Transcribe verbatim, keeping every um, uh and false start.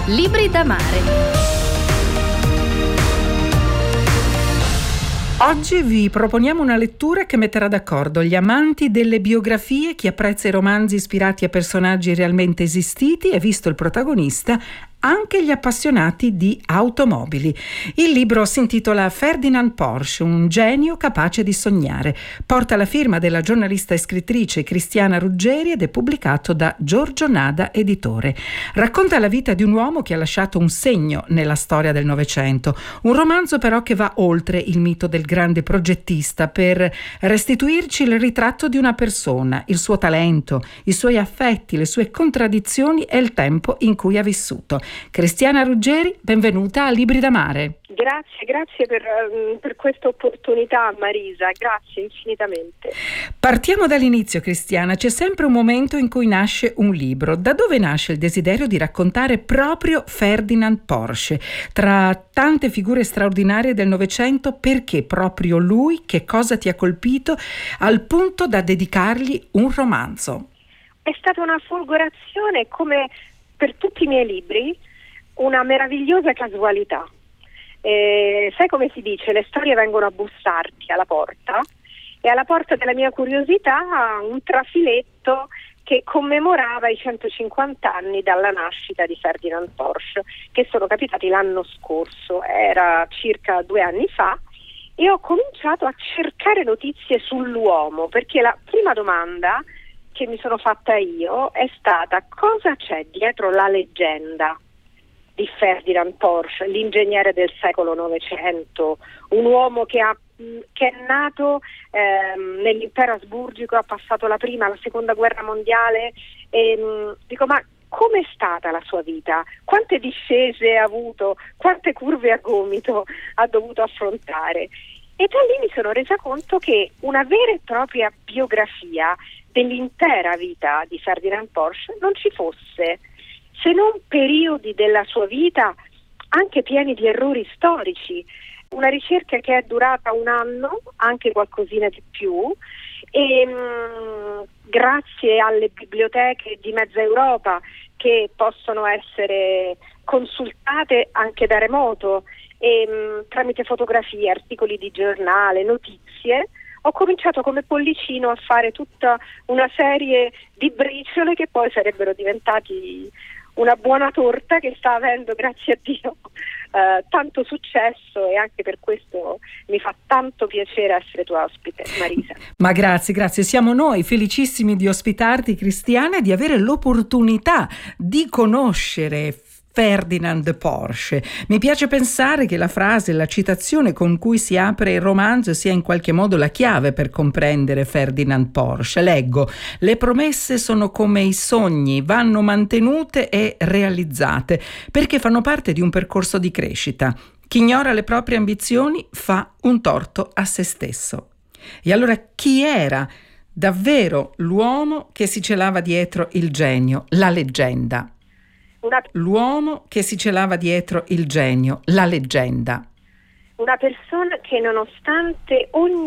Libri da mare. Oggi vi proponiamo una lettura che metterà d'accordo gli amanti delle biografie, chi apprezza i romanzi ispirati a personaggi realmente esistiti e, visto il protagonista, anche gli appassionati di automobili. Il libro si intitola Ferdinand Porsche, un genio capace di sognare. Porta la firma della giornalista e scrittrice Cristiana Ruggeri ed è pubblicato da Giorgio Nada Editore. Racconta la vita di un uomo che ha lasciato un segno nella storia del Novecento. Un romanzo però che va oltre il mito del grande progettista per restituirci il ritratto di una persona, il suo talento, i suoi affetti, le sue contraddizioni e il tempo in cui ha vissuto. Cristiana Ruggeri, benvenuta a Libri da Mare. Grazie, grazie per, per questa opportunità, Marisa, grazie infinitamente. Partiamo dall'inizio, Cristiana. C'è sempre un momento in cui nasce un libro. Da dove nasce il desiderio di raccontare proprio Ferdinand Porsche? Tra tante figure straordinarie del Novecento, perché proprio lui? Che cosa ti ha colpito al punto da dedicargli un romanzo? È stata una folgorazione, come per tutti i miei libri, una meravigliosa casualità. Eh, sai come si dice? Le storie vengono a bussarti alla porta, e alla porta della mia curiosità un trafiletto che commemorava i centocinquanta anni dalla nascita di Ferdinand Porsche, che sono capitati l'anno scorso, era circa due anni fa, e ho cominciato a cercare notizie sull'uomo, perché la prima domanda che mi sono fatta io è stata: cosa c'è dietro la leggenda di Ferdinand Porsche, l'ingegnere del secolo Novecento, un uomo che, ha, che è nato ehm, nell'impero asburgico, ha passato la prima e la seconda guerra mondiale, e mh, dico, ma com'è stata la sua vita? Quante discese ha avuto? Quante curve a gomito ha dovuto affrontare? E da lì mi sono resa conto che una vera e propria biografia dell'intera vita di Ferdinand Porsche non ci fosse, se non periodi della sua vita anche pieni di errori storici. Una ricerca che è durata un anno, anche qualcosina di più, e mh, grazie alle biblioteche di mezza Europa che possono essere consultate anche da remoto, e mh, tramite fotografie, articoli di giornale, notizie, ho cominciato come pollicino a fare tutta una serie di briciole che poi sarebbero diventati una buona torta che sta avendo, grazie a Dio, eh, tanto successo, e anche per questo mi fa tanto piacere essere tua ospite, Marisa. Ma grazie, grazie. Siamo noi felicissimi di ospitarti, Cristiana, e di avere l'opportunità di conoscere Ferdinand Porsche. Mi piace pensare che la frase, la citazione con cui si apre il romanzo sia in qualche modo la chiave per comprendere Ferdinand Porsche. Leggo: le promesse sono come i sogni, vanno mantenute e realizzate perché fanno parte di un percorso di crescita. Chi ignora le proprie ambizioni fa un torto a se stesso. E allora chi era davvero l'uomo che si celava dietro il genio, la leggenda? Una, L'uomo che si celava dietro il genio, la leggenda. una persona che, nonostante ogni